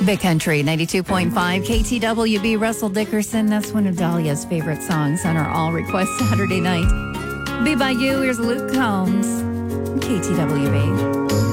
Big Country 92.5 KTWB. Russell Dickerson. That's one of Dahlia's favorite songs on our All Request Saturday night. Be By You. Here's Luke Combs. KTWB.